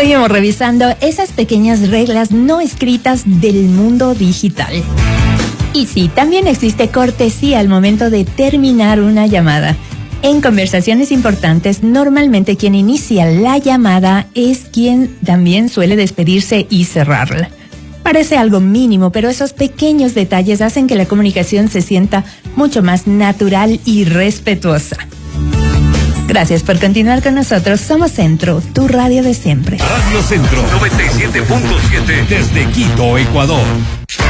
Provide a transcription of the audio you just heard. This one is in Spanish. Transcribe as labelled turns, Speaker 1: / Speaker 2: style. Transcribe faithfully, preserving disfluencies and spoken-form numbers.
Speaker 1: Seguimos revisando esas pequeñas reglas no escritas del mundo digital. Y sí, también existe cortesía al momento de terminar una llamada. En conversaciones importantes, normalmente quien inicia la llamada es quien también suele despedirse y cerrarla. Parece algo mínimo, pero esos pequeños detalles hacen que la comunicación se sienta mucho más natural y respetuosa. Gracias por continuar con nosotros. Somos Centro, tu radio de siempre.
Speaker 2: Radio Centro noventa y siete punto siete desde Quito, Ecuador.